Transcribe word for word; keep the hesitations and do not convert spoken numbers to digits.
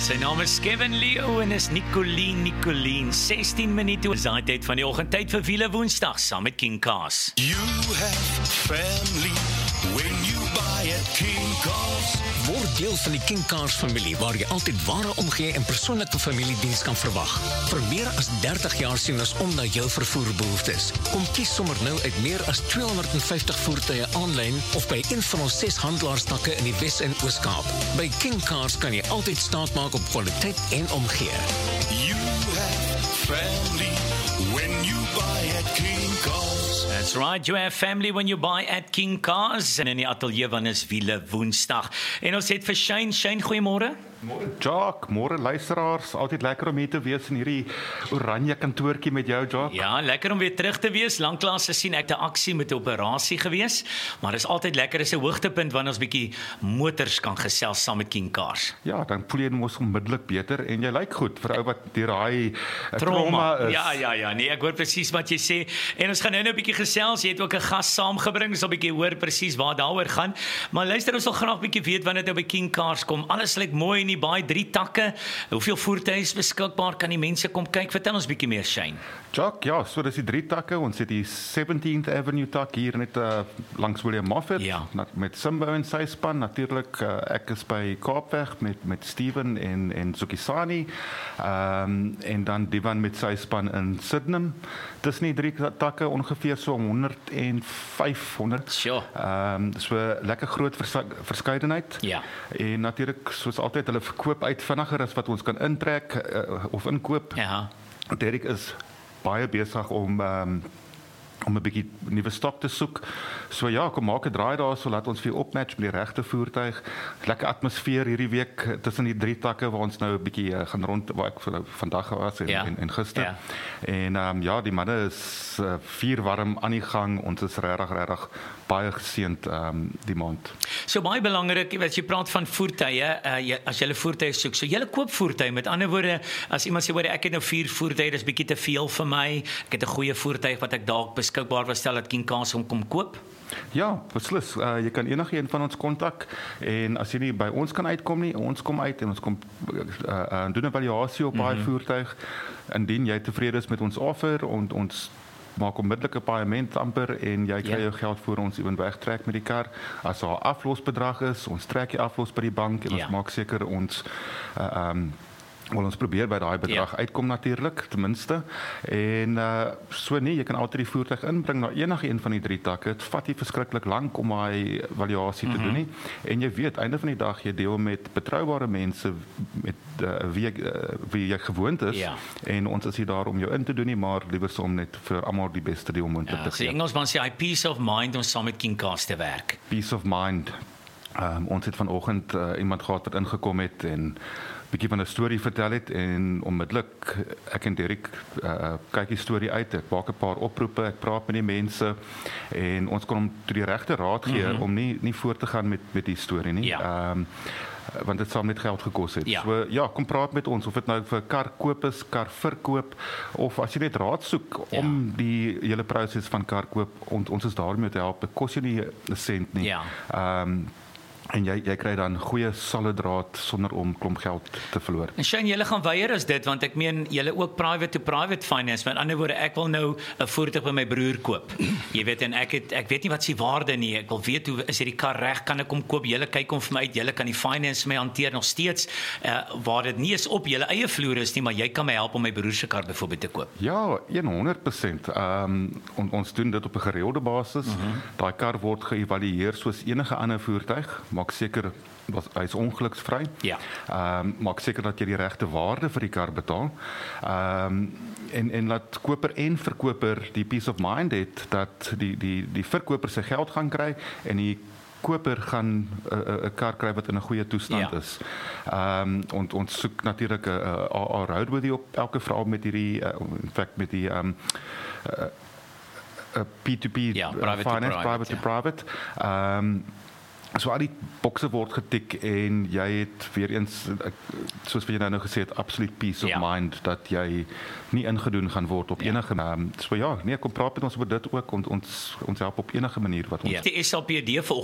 Sy naam is Kevin Leo en is Nicoline Nicoline. sestien minute is daai tyd van die oggendtyd vir Wiele Woensdag saam met King Cars. You have family when you buy at King Cars. Word deel van die King Cars familie waar jy altyd ware omgee en persoonlike familiediens kan verwag. Vir meer as dertig jaar sien ons om na jou vervoerbehoeftes. Kom kies sommer nou uit meer as tweehonderdvyftig voertuie aanlyn of by een van ons ses handelaarstakke in die Wes- en Oos-Kaap. By King Cars kan jy altyd staat maak op kwaliteit en omgee. You have family when you buy at King Cars. That's right, you have family when you buy at King Cars. En in die ateljee van is Wiele Woensdag. En ons het vir Shane. Shane, goeiemôre. Môre Jacques, môre luisteraars, altyd lekker om hier te wees in hierdie oranje kantoortjie met jou, Jacques. Ja, lekker om weer terug te wees. Lanklaas gesien ek 'n aksie met 'n operasie gewees, maar dis altyd lekker, is 'n hoogtepunt wanneer ons bietjie motors kan gesels saam met King Cars. Ja, dan voel jy mos onmiddellik beter en jy lyk goed vir 'n ou wat deur daai trauma is. Ja, ja, ja, nee, ek hoor presies wat jy sê. En ons gaan nou nou 'n bietjie gesels. Jy het ook 'n gas saamgebring, so 'n bietjie hoor presies waar daaroor gaan. Maar luister, ons wil graag 'n bietjie weet wanneer dit by King Cars kom. Alles lyk mooi in die baie drie takke. Hoeveel voertuie is beskikbaar? Kan die mense kom kyk? Vertel ons bietjie meer, Shane. Jacques, ja, so dis die drie takke. Ons het die seventeenth Avenue tak hier net uh, langs William Moffat, Ja. met Simbo en sy span. Natuurlik, uh, ek is by Kaapweg met met Steven en en Zukisani. Ehm um, en dan Divan met sy span in Sydenham. Dis nie drie takke, ongeveer so honderd en vyf honderd. Sure. Ehm um, so lekker groot vers verskeidenheid. Ja. En natuurlik, soos altyd, hulle verkoop uit vinniger as wat ons kan intrek uh, of inkoop. Ja. Derek is baie besig om um, om 'n bietjie nuwe stok te soek. So ja, kom maak 'n draai daar, so laat ons vir opmatch met die regte voertuig. Lekker atmosfeer hierdie week tussen die drie takke waar ons nou 'n bietjie uh, gaan rond waar ek vandag was en Ja. en, en gister. Ja. En um, ja, die manne is uh, vier warm aan die gang. Ons is regtig regtig baie geseënd um, die maand. So baie belangrik, jy weet, jy praat van voertuie, uh, jy, as jy 'n voertuig soek, so jy koop voertuie. Met ander woorde, as iemand sê, hoor, ek het nou vier voertuie, dis bietjie te veel vir my. Ek het 'n goeie voertuig wat ek dalk beskikbaar was, stel dat King Cars hom kom koop. Ja, beslis. Uh, jy kan enige een van ons kontak en as jy nie by ons kan uitkom nie, ons kom uit en ons kom uh, uh, doen 'n evaluasie op daai mm-hmm. voertuig. Indien jy tevrede is met ons offer, en ons maak onmiddellik 'n paaiement amper en jy kry Ja. jou geld voor ons ewen wegtrek met die kar. As daar 'n aflosbedrag is, ons trek die aflos by die bank en Ja. ons maak seker ons uh, um, Wel, ons probeer by daai bedrag Ja. uitkom natuurlik, ten minste. En uh, so nee, jy kan altyd die voertuig inbring na enige een van die drie takke. Dit vat nie verskriklik lank om daai evaluasie te mm-hmm. doen nie. En jy weet, einde van die dag jy deel met betroubare mense met uh, wie uh, wie jy gewoond is. Ja. En ons is hier daar om jou in te doen nie, maar liewer om net vir almal die beste deel moontlik Ja, te so gee. Engelsman sê hy peace of mind om saam met King Cars te werk. Peace of mind. Um, ons het vanoggend uh, iemand gehad wat ingekom het en bietjie van 'n storie vertel het en onmiddellik ek en Derek uh, kyk die storie uit, ek maak 'n paar oproepe, ek praat met die mense en ons kon hom toe die regte raad gee mm-hmm. om nie nie voort te gaan met met die storie nie. Ja. Ehm um, want dit sal net geld gekos het. Ja. So ja, kom praat met ons of dit nou vir kar koop is, kar verkoop of as jy net raad soek Ja. om die hele proses van kar koop, ons ons is daarmee te help. Dit kos jou nie 'n sent nie. Ja. Ehm um, en jy jy kry dan goeie solid draad sonder om klomp geld te verloor. En Shane, julle gaan weier as dit, want ek meen julle ook private to private finance. Met ander woorde, ek wil nou 'n voertuig by my broer koop. Jy weet, en ek het ek weet nie wat se waarde nie. Ek wil weet hoe is hierdie kar reg? Kan ek hom koop? Julle kyk hom vir my uit. Julle kan die finance my hanteer nog steeds. Uh, waar dit nie is op julle eie vloer is nie, maar jy kan my help om my broer se kar byvoorbeeld te koop. Ja, honderd persent. Ehm um, on, ons doen dit op 'n gereelde basis. Mm-hmm. Daai kar word geëvalueer soos enige ander voertuig. Maak seker was hy is ongeluksvry. Ja. Ehm um, maak seker dat jy die regte waarde vir die kar betaal. Ehm um, en en laat koper en verkoper die peace of mind het dat die die die verkoper sy geld gaan kry en die koper gaan 'n uh, uh, kar kry wat in 'n goeie toestand Ja. is. Ehm um, ons ons soek natuurlik 'n uh, uh, uh, roadworthy op elke vrou met hierdie uh, in feite met die ehm um, uh, uh, P to P Ja, uh, private to finance, private, private to ja. private. Ehm um, so al die bokse word getik en jy het weer eens soos wat jy nou nou gesê het absoluut peace of Ja. mind dat jy nie ingedoen gaan word op Ja. enige um, so ja, nee, kom praat met ons oor dit ook, ons ons ons help op enige manier wat ons Ja. Die S L P D vir